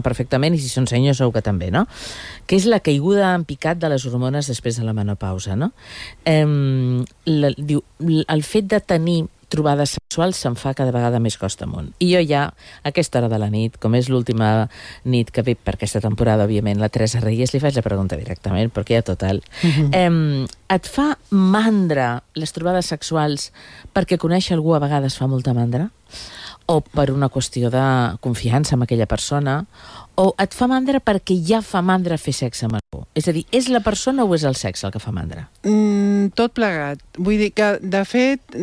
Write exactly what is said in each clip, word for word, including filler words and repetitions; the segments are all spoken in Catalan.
perfectament, i si són senyors segur que també, no? Que és la caiguda en picat de les hormones després de la menopausa, no? Eh, la, diu, el fet de tenir trobades sexuals se'n fa cada vegada més costa amunt. I jo ja, a aquesta hora de la nit, com és l'última nit que ve per aquesta temporada, òbviament, la Teresa Reyes, li faig la pregunta directament, perquè ja total. Uh-huh. eh, et fa mandra les trobades sexuals perquè conèixer algú a vegades fa molta mandra? O per una qüestió de confiança amb aquella persona? O et fa mandra perquè ja fa mandra fer sexe amb algú? És a dir, és la persona o és el sexe el que fa mandra? Mm, tot plegat. Vull dir que, de fet,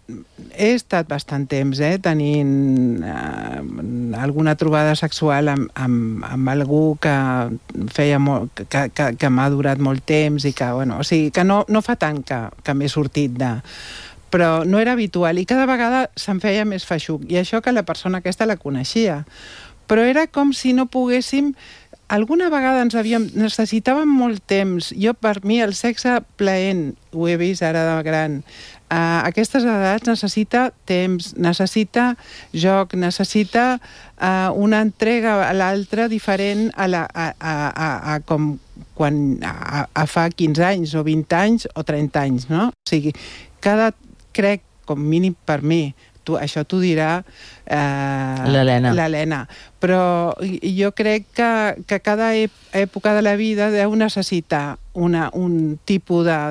he estat bastant temps eh, tenint eh, alguna trobada sexual amb, amb, amb algú que feia molt, que, que, que m'ha durat molt temps i que, bueno, o sigui, que no, no fa tant que, que m'he sortit de... però no era habitual i cada vegada se'm feia més feixuc. I això que la persona aquesta la coneixia. Però era com si no poguéssim... Alguna vegada ens havíem... necessitàvem molt temps. Jo, per mi, el sexe plaent, ho he vist ara de gran, a aquestes edats necessita temps, necessita joc, necessita uh, una entrega a l'altra diferent a, la, a, a, a, a com quan a, a fa quinze anys o vint anys o trenta anys, no? O sigui, cada... crec, com mínim per mi, tu, això t'ho dirà eh, l'Helena, però jo crec que, que cada època de la vida deu necessitar una, un tipus de,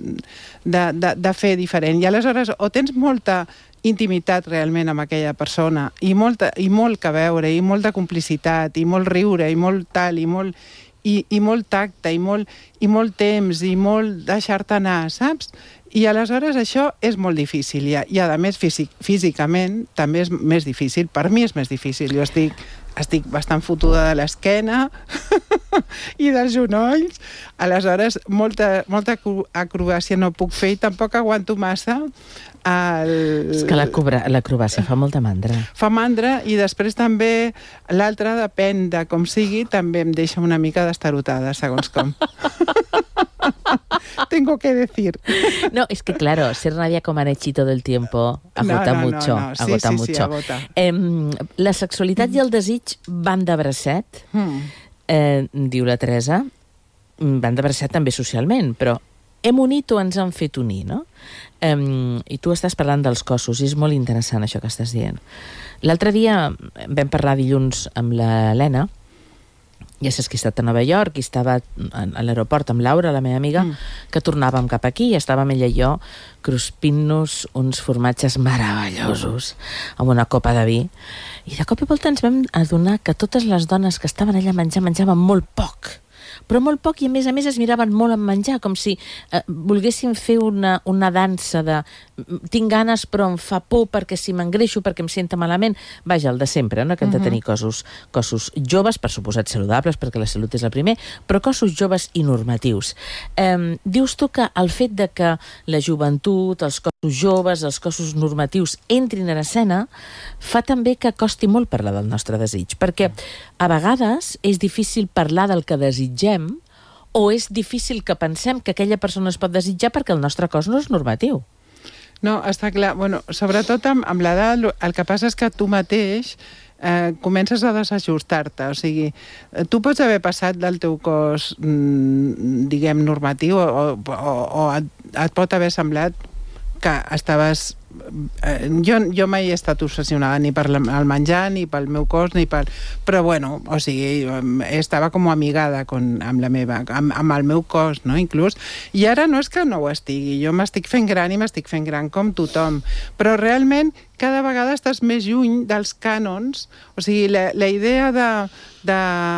de, de, de fer diferent. I aleshores o tens molta intimitat realment amb aquella persona i, molta, i molt que veure, i molta complicitat, i molt riure, i molt tal, i molt, i, i molt tacte, i molt, i molt temps, i molt deixar-te anar, saps? I aleshores això és molt difícil i a, i a més físic, físicament també és més difícil, per mi és més difícil, jo estic, estic bastant fotuda de l'esquena i dels genolls, aleshores molta, molta acrobàcia no puc fer i tampoc aguanto massa el... És que l'acrobàcia fa molta mandra. Fa mandra i després també l'altra, depèn de com sigui, també em deixa una mica destarotada, segons com. Tengo que decir. No, es que claro, ser Nadia Comaneci todo el tiempo agota no, no, mucho. No, no. Sí, agota sí, mucho. Sí, agota. Eh, la sexualitat mm. i el desig van de bracet, mm. eh, diu la Teresa, van de bracet també socialment, però hem unit o ens han fet unir, no? Eh, I tu estàs parlant dels cossos, i és molt interessant això que estàs dient. L'altre dia vam parlar dilluns amb l'Helena, ja saps que he estat a Nova York i estava a l'aeroport amb Laura, la meva amiga, mm. que tornàvem cap aquí i estàvem ella i jo cruspint-nos uns formatges meravellosos amb una copa de vi. I de cop i volta ens vam adonar que totes les dones que estaven allà a menjar menjaven molt poc, però molt poc, i a més a més es miraven molt en menjar, com si eh, volguessin fer una, una dansa de tinc ganes però em fa por perquè si m'engreixo, perquè em senta malament. Vaja, el de sempre, no? Que hem de tenir cossos, cossos joves, per suposat saludables, perquè la salut és la primer, però cossos joves i normatius. Eh, dius tu que el fet de que la joventut, els cossos joves, els cossos normatius entrin a l'escena fa també que costi molt parlar del nostre desig, perquè a vegades és difícil parlar del que desitgem o és difícil que pensem que aquella persona es pot desitjar perquè el nostre cos no és normatiu. No, està clar. Bueno, sobretot amb, amb l'edat, el que passa és que tu mateix eh, comences a desajustar-te. O sigui, tu pots haver passat del teu cos, mm, diguem, normatiu o, o, o et, et pot haver semblat que estaves... Eh, jo, jo mai he estat obsessionada ni per el menjar, ni pel meu cos, ni pel... Però, bueno, o sigui, estava com amigada con, amb la meva, amb, amb el meu cos, no?, inclús. I ara no és que no ho estigui, jo m'estic fent gran i m'estic fent gran com tothom, però realment cada vegada estàs més lluny dels cànons, o sigui, la, la idea de... de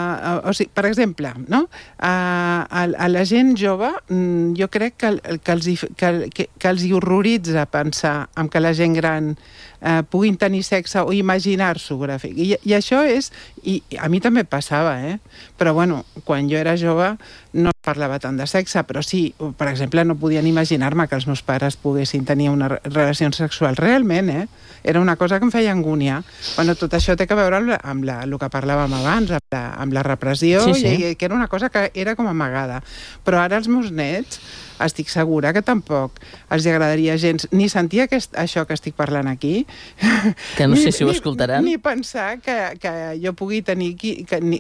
o sigui, per exemple, no? A, a, a la gent jove, jo crec que, que, els, que, que, que els hi horroritza pensar en que la gent gran eh, puguin tenir sexe o imaginar-s'ho gràfic. I, I això és... I a mi també passava, eh? Però, bueno, quan jo era jove no parlava tant de sexe, però sí, per exemple, no podien imaginar-me que els meus pares poguessin tenir una relació sexual realment, eh? Era una cosa que em feia angúnia. Bueno, tot això té a veure amb, la, amb la, el que parlàvem abans, amb la, amb la repressió, sí, sí. I que era una cosa que era com amagada. Però ara els meus nets, estic segura que tampoc els agradaria gens ni sentir aquest, això que estic parlant aquí. Que no sé ni, si ho escoltaran. Ni, ni pensar que, que jo pugui tenir... Que, ni,